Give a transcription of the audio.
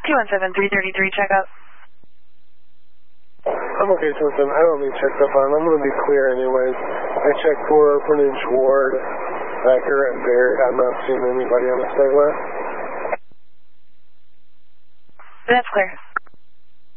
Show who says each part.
Speaker 1: 217-333, check up.
Speaker 2: I'm okay, 217. I don't need checked up on. I'm going to be clear anyways. I checked for Orphanage Ward, Becker, and Barrett. I'm not seeing anybody on the site list.
Speaker 1: That's clear.